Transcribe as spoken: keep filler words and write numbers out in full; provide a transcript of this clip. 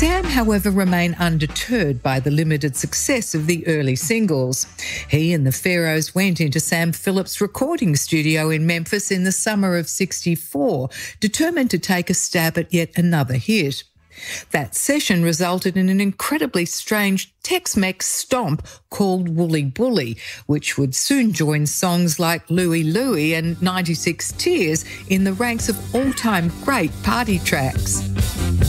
Sam, however, remained undeterred by the limited success of the early singles. He and the Pharaohs went into Sam Phillips' recording studio in Memphis in the summer of sixty-four, determined to take a stab at yet another hit. That session resulted in an incredibly strange Tex-Mex stomp called Wooly Bully, which would soon join songs like Louie Louie and ninety-six Tears in the ranks of all-time great party tracks.